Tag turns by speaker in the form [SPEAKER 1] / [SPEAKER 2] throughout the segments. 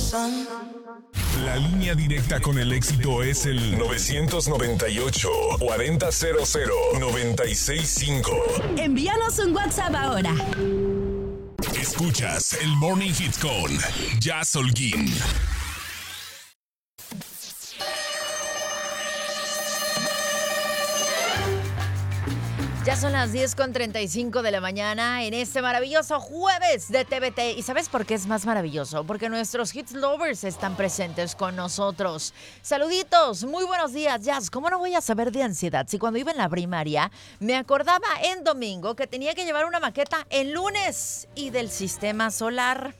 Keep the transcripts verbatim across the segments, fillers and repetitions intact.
[SPEAKER 1] La línea directa con el éxito es el nueve nueve ocho, cuarenta cero cero, noventa y seis cinco.
[SPEAKER 2] Envíanos un WhatsApp ahora.
[SPEAKER 1] Escuchas el Morning Hit con Jazz Holguín.
[SPEAKER 3] Ya son las diez con treinta y cinco de la mañana en este maravilloso jueves de T V T. ¿Y sabes por qué es más maravilloso? Porque nuestros Hits Lovers están presentes con nosotros. Saluditos, muy buenos días, Jazz. ¿Cómo no voy a saber de ansiedad si cuando iba en la primaria me acordaba en domingo que tenía que llevar una maqueta en lunes y del sistema solar?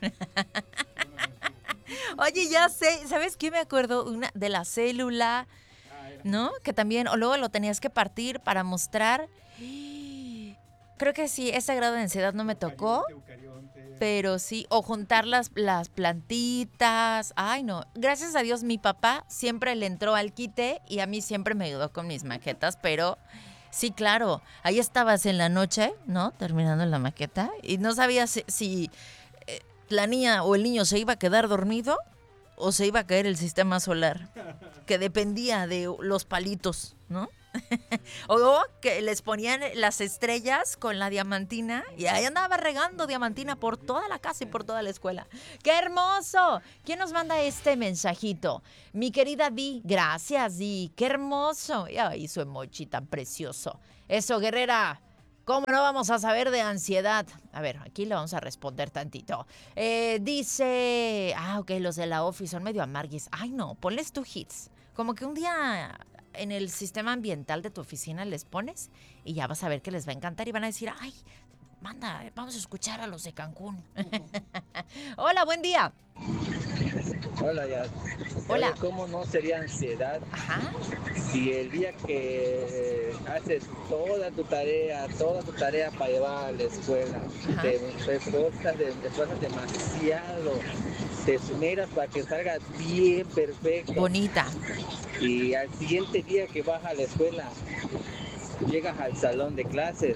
[SPEAKER 3] Oye, ya sé, ¿sabes qué me acuerdo? Una de la célula, ¿no? Que también, o luego lo tenías que partir para mostrar. Creo que sí, ese grado de ansiedad no me tocó, pero sí, o juntar las, las plantitas. Ay, no, gracias a Dios mi papá siempre le entró al quite y a mí siempre me ayudó con mis maquetas, pero sí, claro, ahí estabas en la noche, ¿no? Terminando la maqueta y no sabías si, si eh, la niña o el niño se iba a quedar dormido o se iba a caer el sistema solar, que dependía de los palitos, ¿no? O que les ponían las estrellas con la diamantina y ahí andaba regando diamantina por toda la casa y por toda la escuela. ¡Qué hermoso! ¿Quién nos manda este mensajito? Mi querida Di. Gracias, Di. ¡Qué hermoso! Ay, su emoji tan precioso. Eso, guerrera. ¿Cómo no vamos a saber de ansiedad? A ver, aquí le vamos a responder tantito. Eh, dice... Ah, ok, los de la Office son medio amarguis. Ay, no, ponles tu hits. Como que un día en el sistema ambiental de tu oficina les pones y ya vas a ver que les va a encantar y van a decir, ay, manda, vamos a escuchar a los de Cancún. Hola, buen día.
[SPEAKER 4] Hola, ya.
[SPEAKER 3] Hola.
[SPEAKER 4] ¿Cómo no sería ansiedad? Ajá. Si el día que haces toda tu tarea, toda tu tarea para llevar a la escuela, ajá, te, te, esfuerzas, te, te esfuerzas demasiado, te esmeras para que salga bien perfecto.
[SPEAKER 3] Bonita.
[SPEAKER 4] Y al siguiente día que vas a la escuela, llegas al salón de clases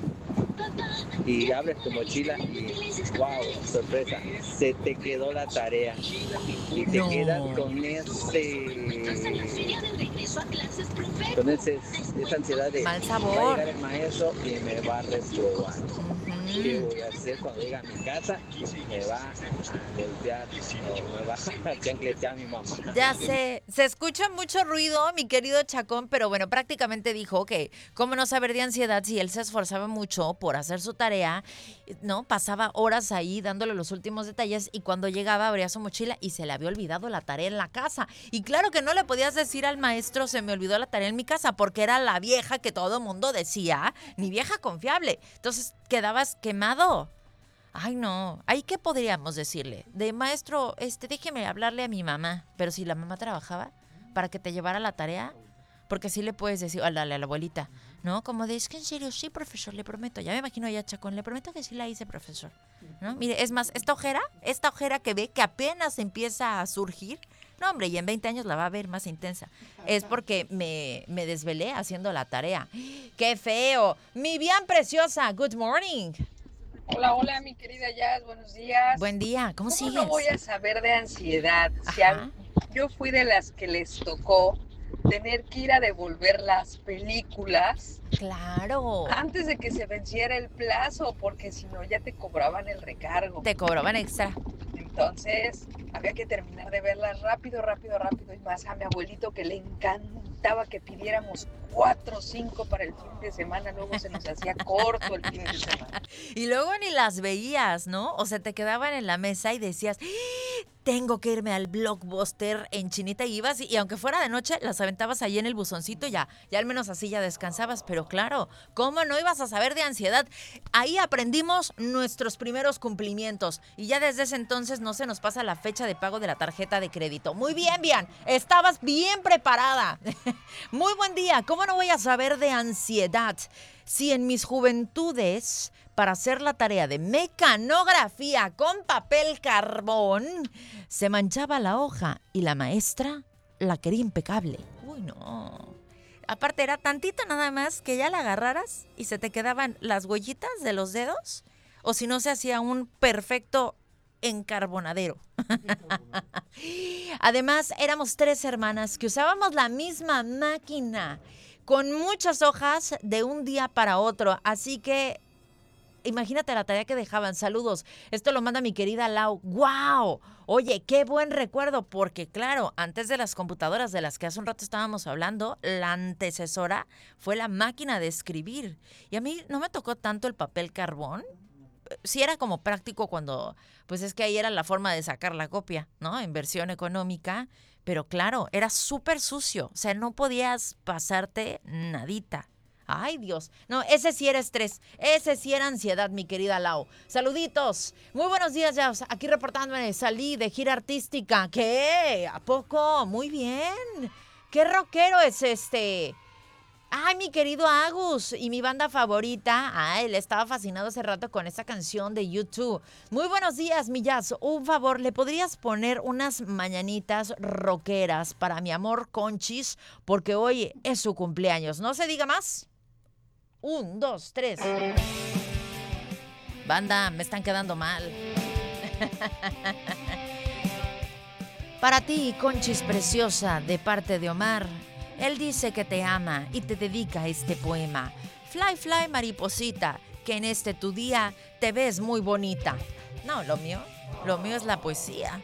[SPEAKER 4] y abres tu mochila y wow, sorpresa, se te quedó la tarea y te no. quedas con ese con ese esa ansiedad de
[SPEAKER 3] mal sabor.
[SPEAKER 4] Va a llegar el maestro y me va a reprobar. Uh-huh. ¿Qué voy a hacer cuando llegue a mi casa? Me va a golpear o me va a chancletear mi mamá.
[SPEAKER 3] Ya sé, se escucha mucho ruido, mi querido Chacón, pero bueno, prácticamente dijo que cómo no saber de ansiedad si él se esforzaba mucho por hacer su tarea, ¿no? Pasaba horas ahí dándole los últimos detalles y cuando llegaba abría su mochila y se le había olvidado la tarea en la casa. Y claro que no le podías decir al maestro, se me olvidó la tarea en mi casa, porque era la vieja que todo mundo decía, ni vieja confiable. Entonces quedabas quemado. Ay, no. ¿Ahí qué podríamos decirle? De maestro, este, déjeme hablarle a mi mamá. Pero si la mamá trabajaba para que te llevara la tarea, porque sí le puedes decir, a la, a la abuelita, ¿no? Como de, es que en serio, sí, profesor, le prometo. Ya me imagino ya Chacón, le prometo que sí la hice, profesor. ¿No? Mire, es más, esta ojera, esta ojera que ve que apenas empieza a surgir, no, hombre, y en veinte años la va a ver más intensa. Es porque me, me desvelé haciendo la tarea. ¡Qué feo! Mi bien preciosa, good morning.
[SPEAKER 5] Hola, hola, mi querida Jazz, buenos días.
[SPEAKER 3] Buen día, ¿cómo, ¿Cómo sigues?
[SPEAKER 5] No voy a saber de ansiedad. Si a, yo fui de las que les tocó tener que ir a devolver las películas.
[SPEAKER 3] Claro.
[SPEAKER 5] Antes de que se venciera el plazo, porque si no ya te cobraban el recargo.
[SPEAKER 3] Te cobraban extra.
[SPEAKER 5] Entonces, había que terminar de verlas rápido, rápido, rápido. Y más a mi abuelito que le encantaba que pidiéramos cuatro o cinco para el fin de semana. Luego se nos hacía corto el fin de semana.
[SPEAKER 3] Y luego ni las veías, ¿no? O sea, te quedaban en la mesa y decías, tengo que irme al Blockbuster en Chinita, y ibas, y, y aunque fuera de noche, las aventabas ahí en el buzoncito, ya, ya al menos así ya descansabas. Pero claro, ¿cómo no ibas a saber de ansiedad? Ahí aprendimos nuestros primeros cumplimientos y ya desde ese entonces no se nos pasa la fecha de pago de la tarjeta de crédito. Muy bien, bien, estabas bien preparada. Muy buen día. ¿Cómo no voy a saber de ansiedad si en mis juventudes, para hacer la tarea de mecanografía con papel carbón, se manchaba la hoja y la maestra la quería impecable? Uy, no. Aparte era tantita nada más que ya la agarraras y se te quedaban las huellitas de los dedos, o si no se hacía un perfecto encarbonadero. Además, éramos tres hermanas que usábamos la misma máquina con muchas hojas de un día para otro. Así que imagínate la tarea que dejaban. Saludos. Esto lo manda mi querida Lau. ¡Guau! Oye, qué buen recuerdo, porque claro, antes de las computadoras de las que hace un rato estábamos hablando, la antecesora fue la máquina de escribir. Y a mí no me tocó tanto el papel carbón. Sí era como práctico cuando, pues es que ahí era la forma de sacar la copia, ¿no? En versión económica. Pero claro, era súper sucio. O sea, no podías pasarte nadita. Ay, Dios. No, ese sí era estrés. Ese sí era ansiedad, mi querida Lau. Saluditos. Muy buenos días, ya. Aquí reportándome. Salí de gira artística. ¿Qué? ¿A poco? Muy bien. ¿Qué rockero es este? Ay, mi querido Agus. Y mi banda favorita. Ay, él estaba fascinado hace rato con esa canción de YouTube. Muy buenos días, mi Jazz. Un favor, ¿le podrías poner unas mañanitas rockeras para mi amor Conchis? Porque hoy es su cumpleaños. ¿No se diga más? Un, dos, tres. Banda, me están quedando mal. Para ti, Conchis preciosa, de parte de Omar. Él dice que te ama y te dedica este poema. Fly, fly, mariposita, que en este tu día te ves muy bonita. No, lo mío, lo mío es la poesía.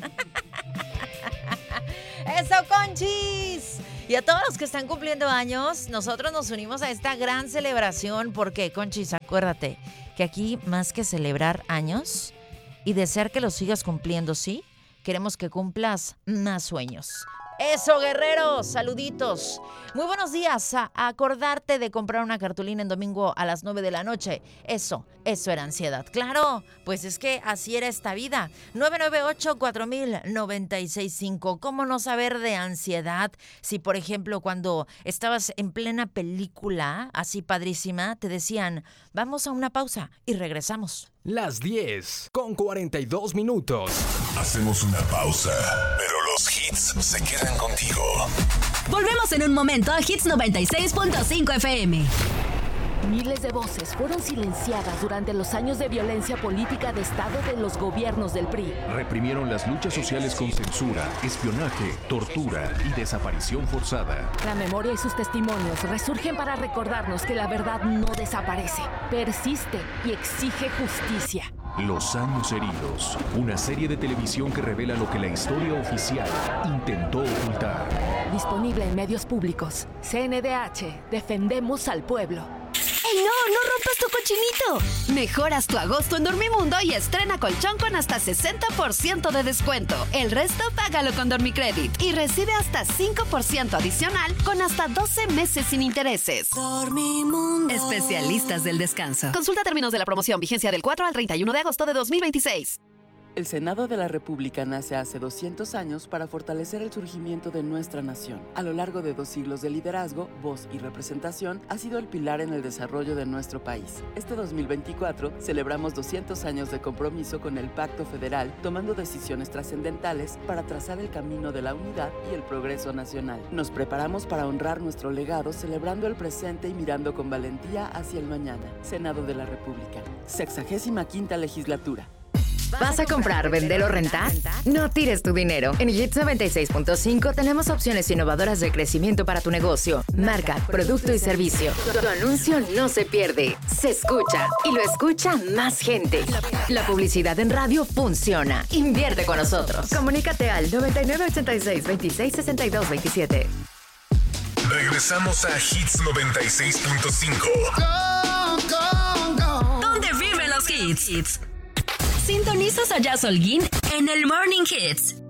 [SPEAKER 3] ¡Eso, Conchis! Y a todos los que están cumpliendo años, nosotros nos unimos a esta gran celebración porque, Conchis, acuérdate que aquí, más que celebrar años y desear que los sigas cumpliendo, ¿sí? Queremos que cumplas más sueños. ¡Eso, guerreros! ¡Saluditos! Muy buenos días. A acordarte de comprar una cartulina en domingo a las nueve de la noche. Eso, eso era ansiedad. ¡Claro! Pues es que así era esta vida. nueve nueve ocho, cuatro mil, noventa y seis cinco. ¿Cómo no saber de ansiedad si, por ejemplo, cuando estabas en plena película, así padrísima, te decían, vamos a una pausa y regresamos?
[SPEAKER 6] Las diez con cuarenta y dos minutos.
[SPEAKER 1] Hacemos una pausa, pero los hits se quedan contigo.
[SPEAKER 2] Volvemos en un momento a Hits noventa y seis punto cinco F M.
[SPEAKER 7] Miles de voces fueron silenciadas durante los años de violencia política de Estado de los gobiernos del P R I.
[SPEAKER 8] Reprimieron las luchas sociales con censura, espionaje, tortura y desaparición forzada.
[SPEAKER 7] La memoria y sus testimonios resurgen para recordarnos que la verdad no desaparece, persiste y exige justicia.
[SPEAKER 8] Los años heridos, una serie de televisión que revela lo que la historia oficial intentó ocultar.
[SPEAKER 7] Disponible en medios públicos. C N D H, defendemos al pueblo.
[SPEAKER 2] ¡Ey, no! ¡No rompas tu cochinito! Mejoras tu agosto en Dormimundo y estrena colchón con hasta sesenta por ciento de descuento. El resto págalo con Dormicredit y recibe hasta cinco por ciento adicional con hasta doce meses sin intereses. Dormimundo. Especialistas del descanso. Consulta términos de la promoción. Vigencia del cuatro al treinta y uno de agosto de dos mil veintiséis.
[SPEAKER 9] El Senado de la República nace hace doscientos años para fortalecer el surgimiento de nuestra nación. A lo largo de dos siglos de liderazgo, voz y representación, ha sido el pilar en el desarrollo de nuestro país. Este dos mil veinticuatro celebramos doscientos años de compromiso con el Pacto Federal, tomando decisiones trascendentales para trazar el camino de la unidad y el progreso nacional. Nos preparamos para honrar nuestro legado, celebrando el presente y mirando con valentía hacia el mañana. Senado de la República, sexagésima quinta legislatura.
[SPEAKER 10] ¿Vas a comprar, vender o rentar? No tires tu dinero. En Hits noventa y seis punto cinco tenemos opciones innovadoras de crecimiento para tu negocio, marca, producto y servicio. Tu anuncio no se pierde, se escucha y lo escucha más gente. La publicidad en radio funciona. Invierte con nosotros. Comunícate al noventa y nueve ochenta y seis, veintiséis sesenta y dos veintisiete.
[SPEAKER 1] Regresamos a Hits noventa y seis punto cinco.
[SPEAKER 2] ¿Dónde viven los hits? Sintonizas a Jazz Holguín en el Morning Hits.